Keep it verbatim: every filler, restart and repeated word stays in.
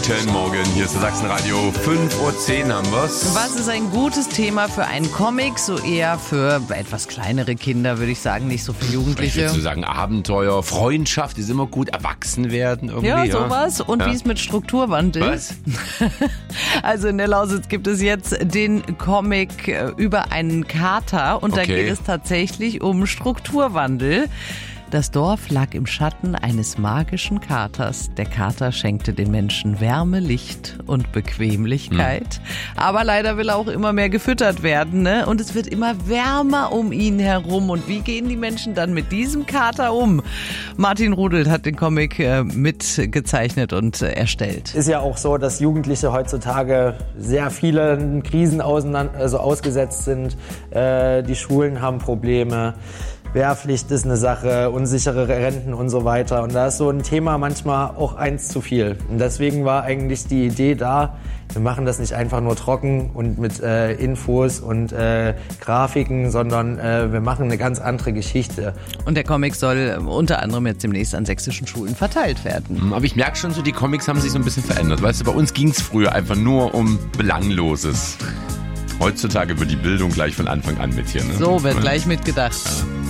Guten Morgen, hier ist der Sachsenradio. fünf Uhr zehn haben wir's. Was ist ein gutes Thema für einen Comic? So eher für etwas kleinere Kinder, würde ich sagen, nicht so für Jugendliche. Ich würde so sagen, Abenteuer, Freundschaft ist immer gut, erwachsen werden irgendwie. Ja, ja. sowas. Und ja. wie es mit Strukturwandel? Was? Also in der Lausitz gibt es jetzt den Comic über einen Kater und da Okay. geht es tatsächlich um Strukturwandel. Das Dorf lag im Schatten eines magischen Katers. Der Kater schenkte den Menschen Wärme, Licht und Bequemlichkeit. Hm. Aber leider will er auch immer mehr gefüttert werden, ne? Und es wird immer wärmer um ihn herum. Und wie gehen die Menschen dann mit diesem Kater um? Martin Rudelt hat den Comic äh, mitgezeichnet und äh, erstellt. Ist ja auch so, dass Jugendliche heutzutage sehr vielen Krisen auseinander, also ausgesetzt sind. Äh, die Schulen haben Probleme. Wehrpflicht ist eine Sache, unsichere Renten und so weiter. Und da ist so ein Thema manchmal auch eins zu viel. Und deswegen war eigentlich die Idee da, wir machen das nicht einfach nur trocken und mit äh, Infos und äh, Grafiken, sondern äh, wir machen eine ganz andere Geschichte. Und der Comic soll unter anderem jetzt demnächst an sächsischen Schulen verteilt werden. Aber ich merke schon so, die Comics haben sich so ein bisschen verändert. Weißt du, bei uns ging es früher einfach nur um Belangloses. Heutzutage wird die Bildung gleich von Anfang an mit hier. Ne? So wird gleich mitgedacht. Ja.